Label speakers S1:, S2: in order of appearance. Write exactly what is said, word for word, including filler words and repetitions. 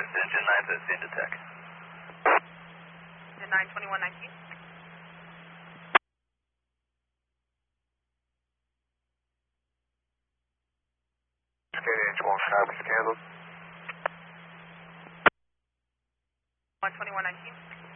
S1: engine nine to Santa Tech.
S2: Engine nine, twenty-one nineteen.
S1: K H one traffic scandal.
S2: one twenty-one nineteen.